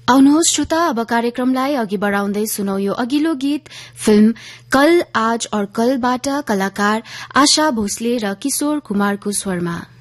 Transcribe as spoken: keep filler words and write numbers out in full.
आउनुहोस् श्रोता, अब कार्यक्रमलाई अघि बढ़ाउँदै सुनौ यो अघिल्लो गीत फिल्म कल आज और कलबाट कलाकार आशा भोसले र किशोर कुमारको स्वरमा।